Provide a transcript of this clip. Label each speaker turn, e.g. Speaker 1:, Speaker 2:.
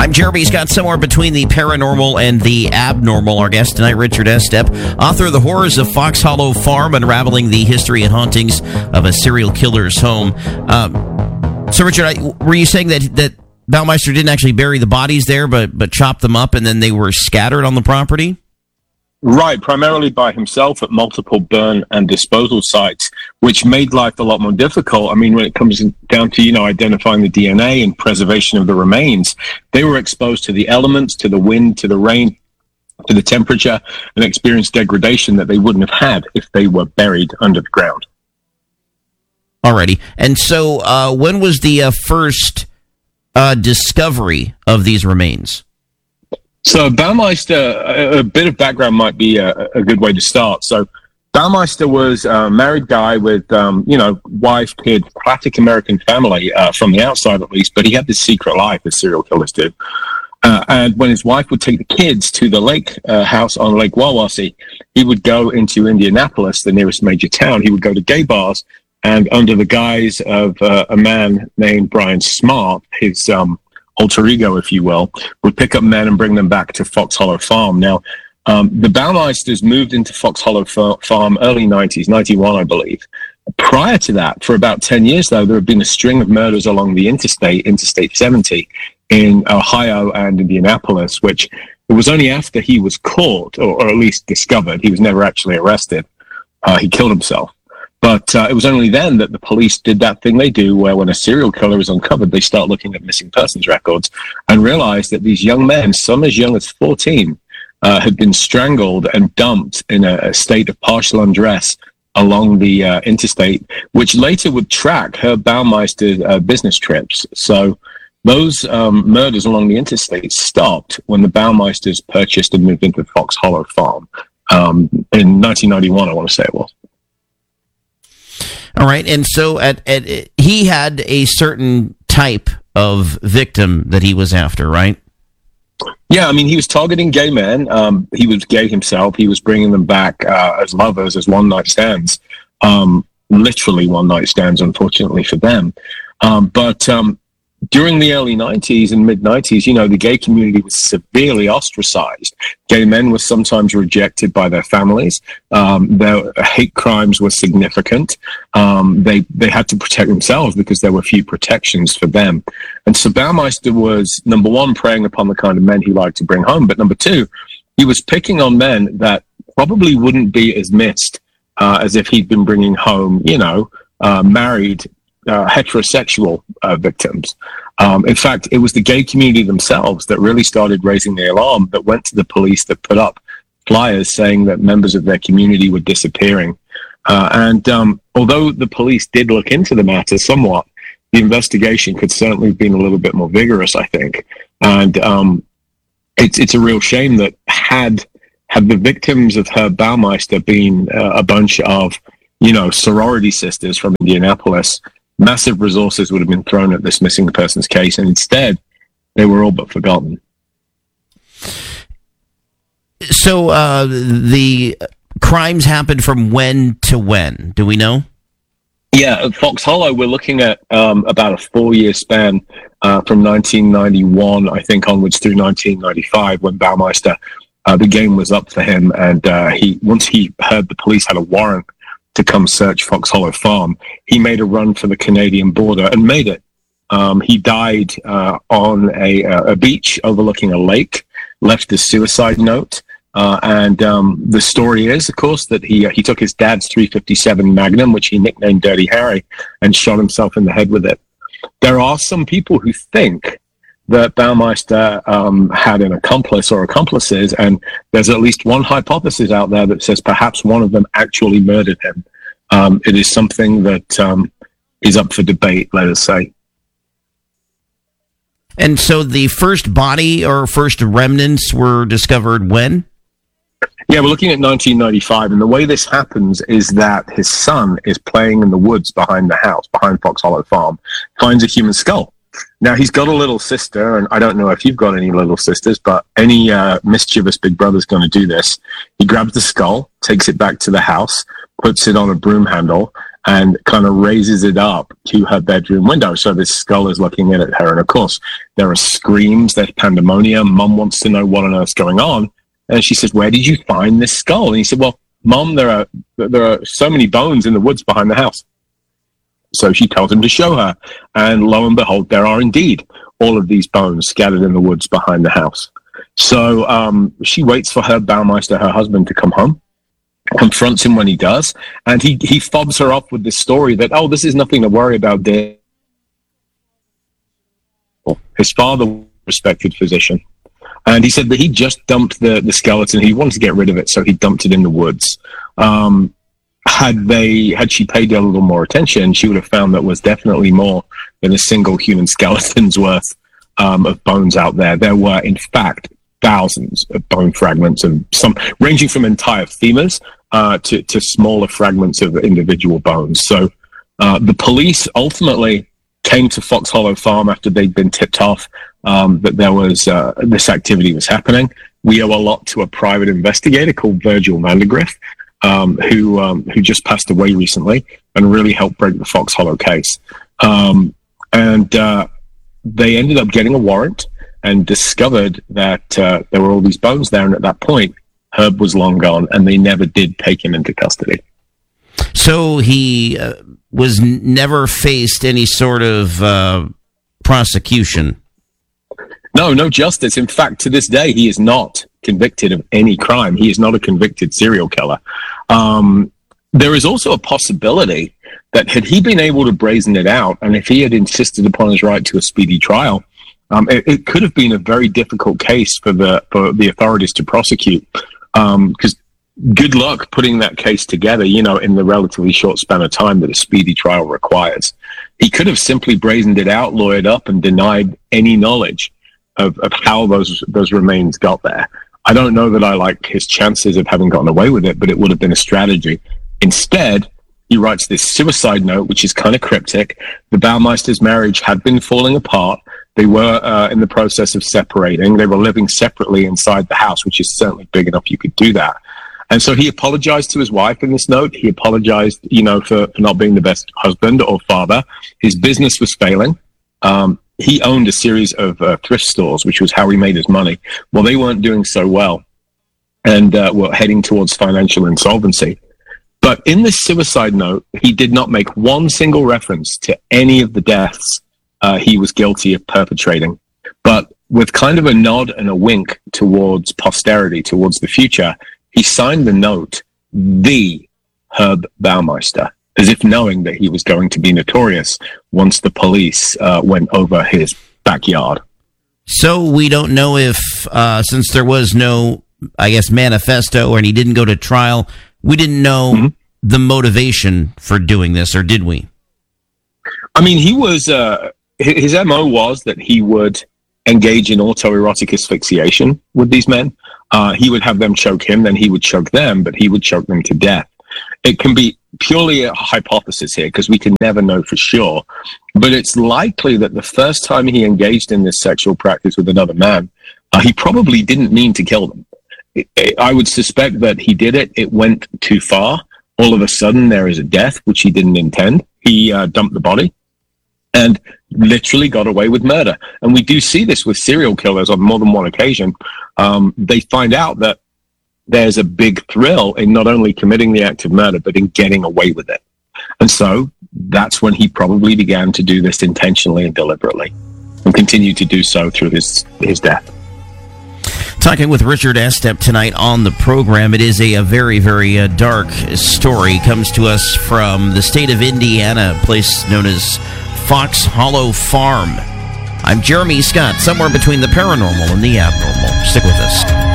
Speaker 1: I'm Jeremy Scott, somewhere between the paranormal and the abnormal. Our guest tonight, Richard Estep, author of The Horrors of Fox Hollow Farm, unraveling the history and hauntings of a serial killer's home. So, Richard, were you saying that Baumeister didn't actually bury the bodies there, but chopped them up and then they were scattered on the property?
Speaker 2: Right, primarily by himself at multiple burn and disposal sites, which made life a lot more difficult. I mean, when it comes down to, identifying the DNA and preservation of the remains, they were exposed to the elements, to the wind, to the rain, to the temperature, and experienced degradation that they wouldn't have had if they were buried under the ground.
Speaker 1: Alrighty. And so when was the first discovery of these remains?
Speaker 2: So Baumeister, a bit of background might be a good way to start. So Baumeister was a married guy with, wife, kid, classic American family, from the outside at least, but he had this secret life, as serial killers do. And when his wife would take the kids to the lake house on Lake Wawasee, he would go into Indianapolis, the nearest major town. He would go to gay bars, and under the guise of a man named Brian Smart, his alter ego, if you will, would pick up men and bring them back to Fox Hollow Farm. Now, the Baumeisters moved into Fox Hollow Farm early 90s, 91, I believe. Prior to that, for about 10 years, though, there had been a string of murders along the Interstate 70, in Ohio and Indianapolis, which it was only after he was caught, or at least discovered, he was never actually arrested, he killed himself. But it was only then that the police did that thing they do, where when a serial killer is uncovered, they start looking at missing persons records and realize that these young men, some as young as 14, had been strangled and dumped in a state of partial undress along the interstate, which later would track Herb Baumeister's business trips. So those murders along the interstate stopped when the Baumeisters purchased and moved into Fox Hollow Farm in 1991, I want to say it was.
Speaker 1: All right, and so he had a certain type of victim that he was after, right?
Speaker 2: Yeah, I mean, he was targeting gay men. He was gay himself. He was bringing them back as lovers, as one-night stands. Literally one-night stands, unfortunately for them. But during the early 90s and mid-90s, the gay community was severely ostracized. Gay men were sometimes rejected by their families. Their hate crimes were significant. They had to protect themselves because there were few protections for them. And so Baumeister was, number one, preying upon the kind of men he liked to bring home. But number two, he was picking on men that probably wouldn't be as missed as if he'd been bringing home, married heterosexual victims. In fact, it was the gay community themselves that really started raising the alarm, that went to the police, that put up flyers saying that members of their community were disappearing. And although the police did look into the matter somewhat, the investigation could certainly have been a little bit more vigorous, I think. And it's a real shame that had the victims of Herb Baumeister been a bunch of, sorority sisters from Indianapolis, massive resources would have been thrown at this missing persons case, and instead, they were all but forgotten.
Speaker 1: So the crimes happened from when to when? Do we know?
Speaker 2: Yeah, at Fox Hollow, we're looking at about a 4-year span from 1991, I think, onwards through 1995, when Baumeister, the game was up for him, and once he heard the police had a warrant to come search Fox Hollow Farm, he made a run for the Canadian border and made it. He died on a beach overlooking a lake, left a suicide note, and the story is, of course, that he took his dad's .357 Magnum, which he nicknamed Dirty Harry, and shot himself in the head with it. There are some people who think that Baumeister had an accomplice or accomplices, and there's at least one hypothesis out there that says perhaps one of them actually murdered him. It is something that is up for debate, let us say.
Speaker 1: And so the first body or first remnants were discovered when?
Speaker 2: Yeah, we're looking at 1995, and the way this happens is that his son is playing in the woods behind the house, behind Fox Hollow Farm, finds a human skull. Now, he's got a little sister, and I don't know if you've got any little sisters, but any mischievous big brother's going to do this. He grabs the skull, takes it back to the house, puts it on a broom handle, and kind of raises it up to her bedroom window. So this skull is looking in at her. And of course, there are screams, there's pandemonium. Mom wants to know what on earth's going on. And she says, "Where did you find this skull?" And he said, "Well, Mom, there are so many bones in the woods behind the house." So she tells him to show her. And lo and behold, there are indeed all of these bones scattered in the woods behind the house. So she waits for Herb Baumeister, her husband, to come home, confronts him when he does, and he fobs her off with this story that, "Oh, this is nothing to worry about, dear." His father was a respected physician, and he said that he just dumped the skeleton. He wanted to get rid of it, so he dumped it in the woods. Had she paid a little more attention, she would have found that was definitely more than a single human skeleton's worth of bones out there. There were, in fact, thousands of bone fragments, and some ranging from entire femurs to smaller fragments of individual bones. So the police ultimately came to Fox Hollow Farm after they'd been tipped off that there was this activity was happening. We owe a lot to a private investigator called Virgil Vandegrift, who just passed away recently and really helped break the Fox Hollow case. And they ended up getting a warrant and discovered that there were all these bones there. And at that point, Herb was long gone, and they never did take him into custody.
Speaker 1: So he was never faced any sort of prosecution?
Speaker 2: No justice. In fact, to this day, he is not convicted of any crime. He is not a convicted serial killer. There is also a possibility that had he been able to brazen it out, and if he had insisted upon his right to a speedy trial, it could have been a very difficult case for the authorities to prosecute. Because good luck putting that case together, in the relatively short span of time that a speedy trial requires. He could have simply brazened it out, lawyered up, and denied any knowledge of how those remains got there. I don't know that I like his chances of having gotten away with it, but it would have been a strategy. Instead, he writes this suicide note, which is kind of cryptic. The Baumeisters' marriage had been falling apart. They were in the process of separating. They were living separately inside the house, which is certainly big enough you could do that. And so he apologized to his wife in this note. He apologized, for not being the best husband or father. His business was failing. He owned a series of thrift stores, which was how he made his money. Well, they weren't doing so well and were heading towards financial insolvency. But in this suicide note, he did not make one single reference to any of the deaths he was guilty of perpetrating. But with kind of a nod and a wink towards posterity, towards the future, he signed the note, "The Herb Baumeister," as if knowing that he was going to be notorious once the police went over his backyard.
Speaker 1: So we don't know if, since there was no, manifesto, and he didn't go to trial, we didn't know the motivation for doing this, or did we?
Speaker 2: I mean, he was, his MO was that he would engage in autoerotic asphyxiation with these men. He would have them choke him, then he would choke them, but he would choke them to death. It can be purely a hypothesis here because we can never know for sure. But it's likely that the first time he engaged in this sexual practice with another man, he probably didn't mean to kill them. I would suspect that he did it. It went too far. All of a sudden, there is a death, which he didn't intend. He dumped the body and literally got away with murder. And we do see this with serial killers on more than one occasion. They find out that there's a big thrill in not only committing the act of murder, but in getting away with it. And so that's when he probably began to do this intentionally and deliberately, and continued to do so through his death.
Speaker 1: Talking with Richard Estep tonight on the program. It is a very, very dark story. Comes to us from the state of Indiana, a place known as Fox Hollow Farm. I'm Jeremy Scott, somewhere between the paranormal and the abnormal. Stick with us.